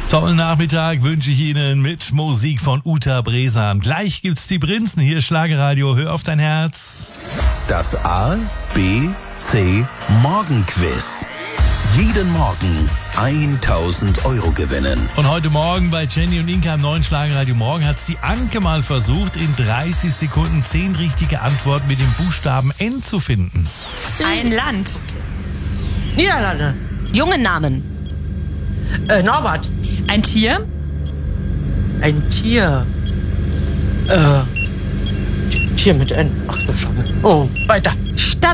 Tollen Nachmittag wünsche ich Ihnen mit Musik von Uta Bresam. Gleich gibt's die Prinzen hier, Schlagerradio, hör auf dein Herz. Das A, B, C Morgenquiz. Jeden Morgen 1.000 € gewinnen. Und heute Morgen bei Jenny und Inka am neuen Schlagerradio Morgen hat's die Anke mal versucht, in 30 Sekunden 10 richtige Antworten mit dem Buchstaben N zu finden. Ein Land. Niederlande. Junge Namen. Norbert. Ein Tier. Ein Tier. Tier mit N. Ach du Schande. Oh, weiter.